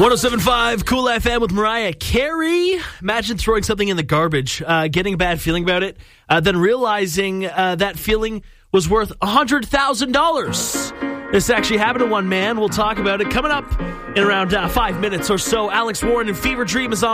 107.5 Cool FM with Mariah Carey. Imagine throwing something in the garbage, getting a bad feeling about it, then realizing that feeling was worth $100,000. This actually happened to one man. We'll talk about it coming up in around 5 minutes or so. Alex Warren and Fever Dream is on.